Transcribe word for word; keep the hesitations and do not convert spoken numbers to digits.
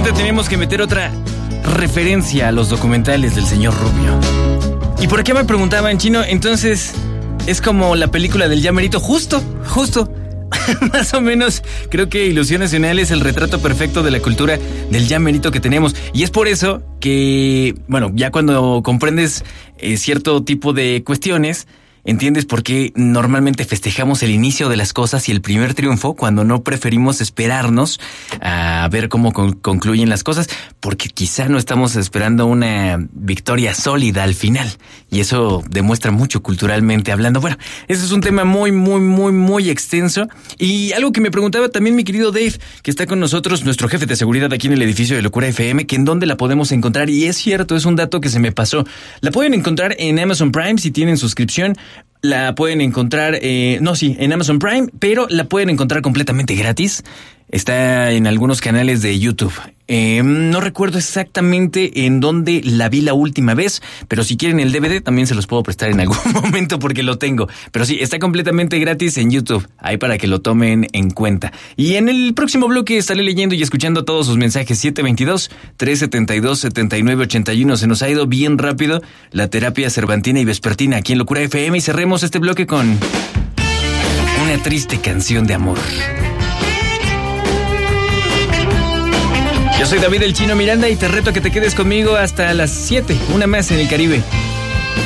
Obviamente tenemos que meter otra referencia a los documentales del señor Rubio. Y por acá me preguntaban, Chino, entonces es como la película del Ya Merito, justo, justo. Más o menos, creo que Ilusión Nacional es el retrato perfecto de la cultura del Ya Merito que tenemos. Y es por eso que, bueno, ya cuando comprendes eh, cierto tipo de cuestiones, entiendes por qué normalmente festejamos el inicio de las cosas y el primer triunfo cuando no preferimos esperarnos a ver cómo con- concluyen las cosas, porque quizá no estamos esperando una victoria sólida al final. Y eso demuestra mucho culturalmente hablando. Bueno, ese es un tema muy, muy, muy, muy extenso. Y algo que me preguntaba también mi querido Dave, que está con nosotros, nuestro jefe de seguridad aquí en el edificio de Locura F M, que en dónde la podemos encontrar. Y es cierto, es un dato que se me pasó. La pueden encontrar en Amazon Prime si tienen suscripción. La pueden encontrar, eh, no, sí, en Amazon Prime, pero la pueden encontrar completamente gratis. Está en algunos canales de YouTube. Eh, no recuerdo exactamente en dónde la vi la última vez, pero si quieren el D V D también se los puedo prestar en algún momento porque lo tengo. Pero sí, está completamente gratis en YouTube, ahí para que lo tomen en cuenta. Y en el próximo bloque estaré leyendo y escuchando todos sus mensajes. Siete dos dos, tres siete dos, siete nueve ocho uno. Se nos ha ido bien rápido la terapia cervantina y vespertina aquí en Locura F M y cerremos este bloque con una triste canción de amor. Yo soy David el Chino Miranda y te reto a que te quedes conmigo hasta las siete, una más en el Caribe.